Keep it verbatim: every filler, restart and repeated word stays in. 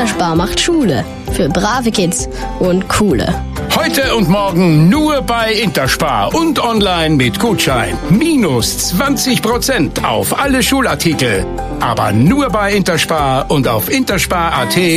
Interspar macht Schule. Für brave Kids und coole. Heute und morgen nur bei Interspar und online mit Gutschein. Minus zwanzig Prozent auf alle Schulartikel. Aber nur bei Interspar und auf interspar punkt at.